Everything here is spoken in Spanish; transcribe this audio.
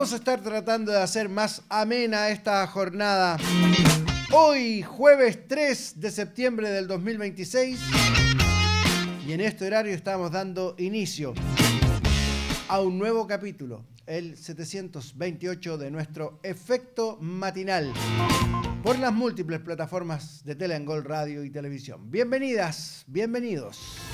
Vamos a estar tratando de hacer más amena esta jornada. Hoy, jueves 3 de septiembre del 2026. Y en este horario estamos dando inicio a un nuevo capítulo, el 728 de nuestro Efecto Matinal, por las múltiples plataformas de Teleangol Radio y Televisión. Bienvenidas, bienvenidos.